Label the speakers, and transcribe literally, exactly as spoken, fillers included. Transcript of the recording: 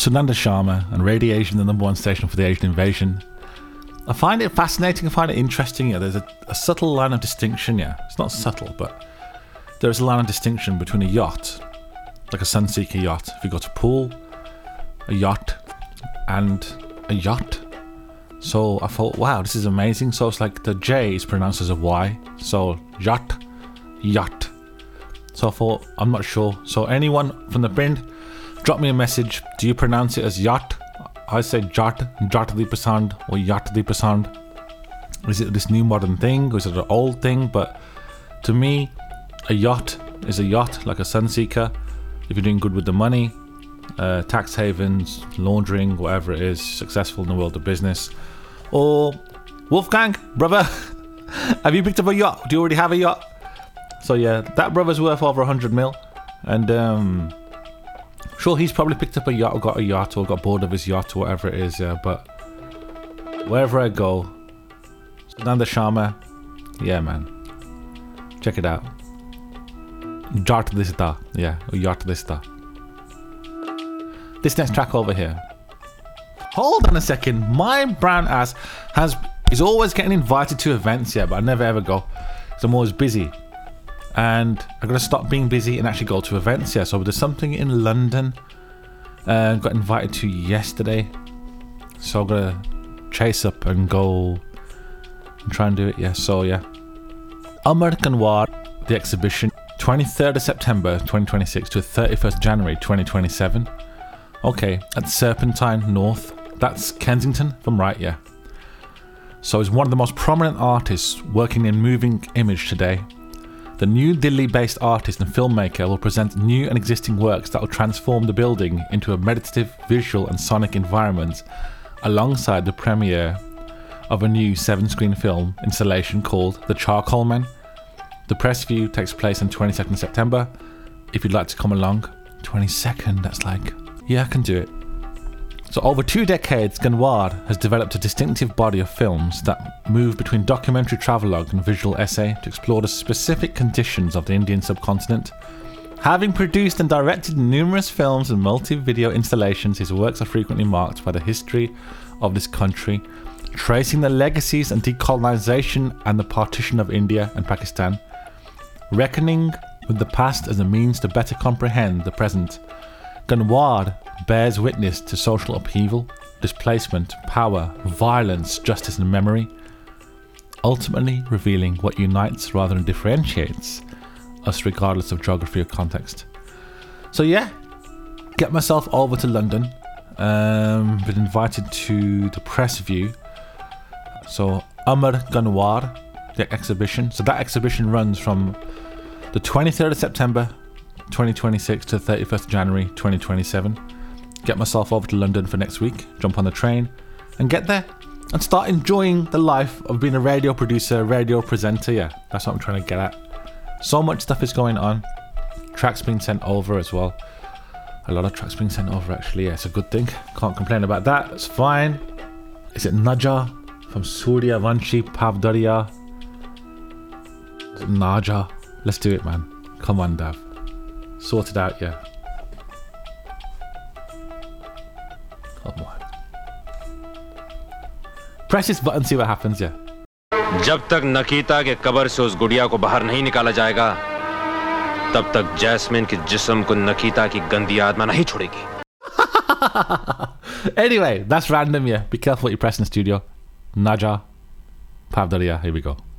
Speaker 1: Sunanda Sharma and Radiation, the number one station for the Asian invasion. I find it fascinating, I find it interesting. Yeah, there's a, a subtle line of distinction, yeah. It's not subtle, but there's a line of distinction between a yacht, like a Sunseeker yacht, if you go to pool, a yacht, and a yacht. So I thought, wow, this is amazing. So it's like the J is pronounced as a Y. So yacht, yacht. So I thought, I'm not sure. So anyone from the Bind, drop me a message. Do you pronounce it as yacht? I say jat, jatli pasand or yatli pasand. Is it this new modern thing or is it an old thing? But to me, a yacht is a yacht, like a Sunseeker. If you're doing good with the money, uh, tax havens, laundering, whatever it is, successful in the world of business. Or Wolfgang, brother, have you picked up a yacht? Do you already have a yacht? So yeah, that brother's worth over a hundred mil, and um. Sure, he's probably picked up a yacht or got a yacht or got bored of his yacht or whatever it is, yeah, but wherever I go, Sunanda Sharma, yeah, man, check it out. Yacht Lista, yeah, or Yacht Lista. This next track over here. Hold on a second, my brown ass has is always getting invited to events, yeah, but I never ever go, because I'm always busy. And I'm going to stop being busy and actually go to events, yeah. So there's something in London uh, got invited to yesterday. So I'm going to chase up and go and try and do it, yeah. So yeah. Amar Kanwar, the exhibition, twenty-third of September twenty twenty-six to thirty-first of January twenty twenty-seven. Okay, at Serpentine North. That's Kensington, if I'm right, yeah. So he's one of the most prominent artists working in moving image today. The New Delhi-based artist and filmmaker will present new and existing works that will transform the building into a meditative visual and sonic environment, alongside the premiere of a new seven-screen film installation called The Charcoal Men. The press view takes place on twenty-second of September. If you'd like to come along, twenty-second, that's like, yeah, I can do it. So over two decades, Kanwar has developed a distinctive body of films that move between documentary travelogue and visual essay to explore the specific conditions of the Indian subcontinent. Having produced and directed numerous films and multi-video installations, his works are frequently marked by the history of this country, tracing the legacies and decolonization and the partition of India and Pakistan, reckoning with the past as a means to better comprehend the present. Kanwar bears witness to social upheaval, displacement, power, violence, justice and memory, ultimately revealing what unites rather than differentiates us regardless of geography or context. So yeah, get myself over to London, um, been invited to the press view. So Amar Kanwar, the exhibition. So that exhibition runs from the twenty-third of September twenty twenty-six to thirty-first of January twenty twenty-seven. Get myself over to London for next week, jump on the train and get there and start enjoying the life of being a radio producer, radio presenter. Yeah, that's what I'm trying to get at. So much stuff is going on. Tracks being sent over as well. A lot of tracks being sent over actually. Yeah, it's a good thing. Can't complain about that. It's fine. Is it Naja from Surya Vanshi Pavdaria? Is it Naja? Let's do it, man. Come on, Dav. Sort it out, yeah. Come on. Press this button, see what happens, yeah.
Speaker 2: जब तक नकीता के कब्र से उस गुड़िया को बाहर नहीं निकाला जाएगा, तब तक जैस्मिन के जिस्म को नकीता की गंदी आत्मा नहीं छोड़ेगी.
Speaker 1: Anyway, that's random, yeah. Be careful what you press in the studio. Naja Pavdaria, here we go.